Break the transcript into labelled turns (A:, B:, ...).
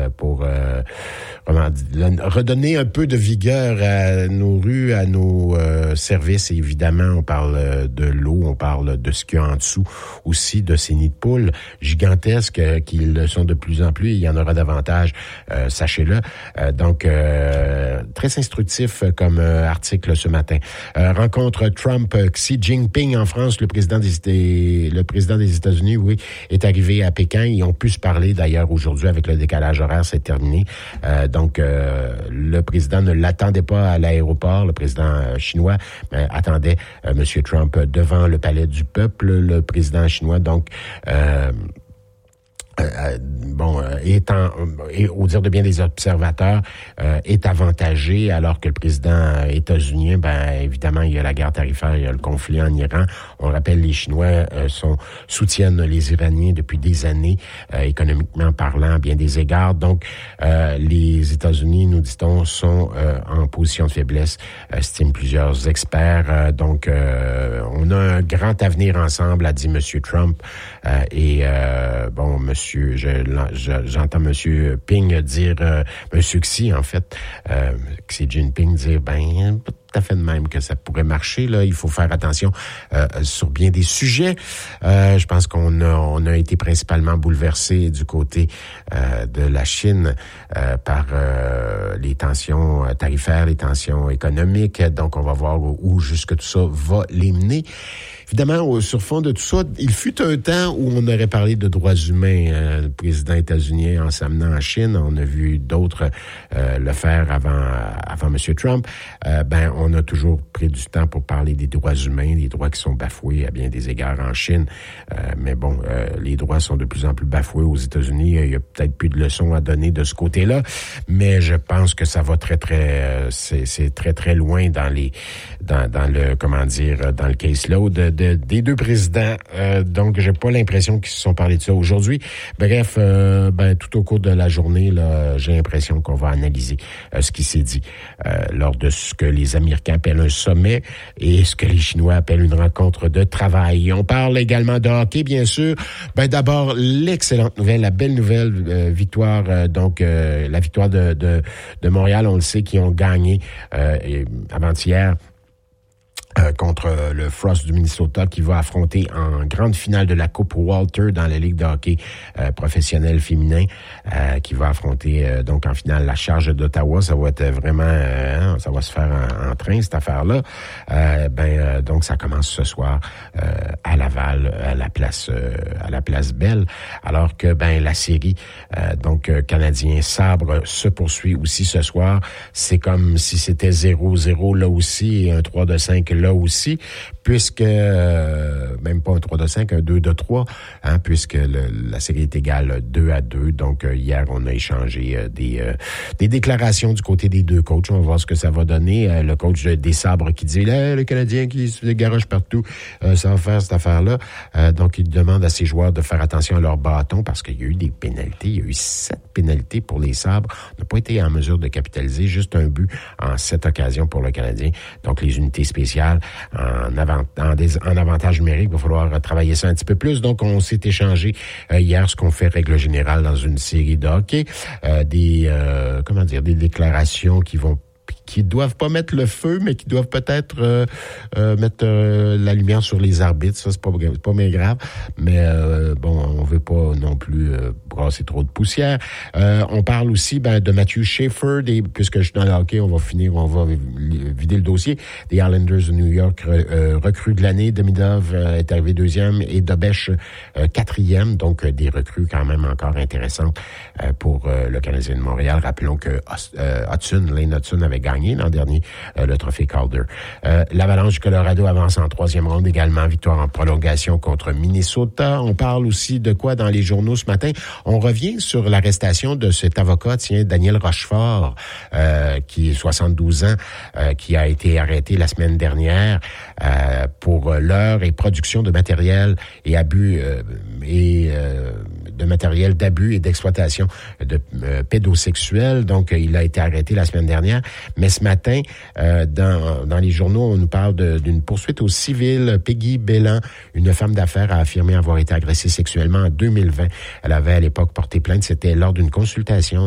A: pour redonner un peu de vigueur à nos rues, à nos services. Et évidemment, on parle de l'eau, on parle de ce qu'il y a en dessous, aussi de ces nids de poules gigantesques qui le sont de plus en plus. Il y en aura davantage, sachez-le. Donc, très instructif comme article ce matin. Rencontre Trump-Xi Jinping en France. Le président des États-Unis, oui, est arrivé à Pékin. Ils ont pu se parler d'ailleurs aujourd'hui avec le décalage horaire, c'est terminé. Donc, le président ne l'attendait pas à l'aéroport, le président chinois, mais attendait M. Trump devant le palais du peuple, le président chinois. Donc, et au dire de bien des observateurs, est avantagé, alors que le président états-unien, évidemment, il y a la guerre tarifaire, il y a le conflit en Iran. On rappelle, les Chinois soutiennent les Iraniens depuis des années, économiquement parlant, à bien des égards. Donc, les États-Unis, nous dit-on, sont en position de faiblesse, estiment plusieurs experts. Donc, on a un grand avenir ensemble, a dit M. Trump. J'entends M. Ping dire, M. Xi, en fait, Xi Jinping dire, pas tout à fait de même que ça pourrait marcher. Là, il faut faire attention sur bien des sujets. Je pense qu'on a été principalement bouleversé du côté de la Chine par les tensions tarifaires, les tensions économiques. Donc, on va voir où jusque tout ça va les mener. Évidemment, sur fond de tout ça, il fut un temps où on aurait parlé de droits humains. Le président états-unien en s'amenant en Chine, on a vu d'autres le faire avant M. Trump. On a toujours pris du temps pour parler des droits humains, des droits qui sont bafoués à bien des égards en Chine. Les droits sont de plus en plus bafoués aux États-Unis. Il y a peut-être plus de leçons à donner de ce côté-là, mais je pense que ça va c'est très, très loin dans le caseload des deux présidents. Donc, j'ai pas l'impression qu'ils se sont parlé de ça aujourd'hui. Bref, tout au cours de la journée, là, j'ai l'impression qu'on va analyser ce qui s'est dit lors de ce que les Américains appellent un sommet et ce que les Chinois appellent une rencontre de travail. On parle également de hockey, bien sûr. D'abord, l'excellente nouvelle, la belle nouvelle victoire, la victoire de Montréal, on le sait, qui ont gagné avant-hier contre le Frost du Minnesota, qui va affronter en grande finale de la Coupe Walter dans la Ligue de hockey professionnelle féminin, qui va affronter donc en finale la Charge d'Ottawa. Ça va être vraiment, ça va se faire en train, cette affaire-là. Donc ça commence ce soir à Laval, à la place Belle, alors que la série Canadien Sabre se poursuit aussi ce soir. C'est comme si c'était 0-0 là aussi et un 3-5 là aussi, puisque même pas un 3-5, un 2-3, puisque la série est égale 2-2. Donc hier, on a échangé des déclarations du côté des deux coachs. On va voir ce que ça va donner. Le coach des Sabres qui dit le Canadien qui se garoche partout, ça va faire cette affaire-là. Donc il demande à ses joueurs de faire attention à leur bâton, parce qu'il y a eu des pénalités. Il y a eu 7 pénalités pour les Sabres. On n'a pas été en mesure de capitaliser. Juste un but en 7 occasions pour le Canadien. Donc les unités spéciales en avantage numérique, il va falloir travailler ça un petit peu plus. Donc, on s'est échangé hier ce qu'on fait règle générale dans une série de hockey, des déclarations qui doivent pas mettre le feu, mais qui doivent peut-être mettre la lumière sur les arbitres. Ça, c'est pas bien grave. Mais on veut pas non plus brasser trop de poussière. On parle aussi de Matthew Schaefer, puisque je suis dans le hockey, on va vider le dossier. Des Islanders de New York, recrue de l'année. Demidov est arrivé 2e et Dobesch 4e. Donc, des recrues quand même encore intéressantes pour le Canadien de Montréal. Rappelons que Lane Hudson avait gagné l'an dernier le trophée Calder. L'Avalanche du Colorado avance en 3e ronde également, victoire en prolongation contre Minnesota. On parle aussi de quoi dans les journaux ce matin? On revient sur l'arrestation de cet avocat, Daniel Rochefort, qui est 72 ans, qui a été arrêté la semaine dernière pour leurre et production de matériel et abus de matériel d'abus et d'exploitation de pédosexuels. Donc, il a été arrêté la semaine dernière. Mais ce matin, dans les journaux, on nous parle d'une poursuite au civil. Peggy Bellan, une femme d'affaires, a affirmé avoir été agressée sexuellement en 2020. Elle avait à l'époque porté plainte. C'était lors d'une consultation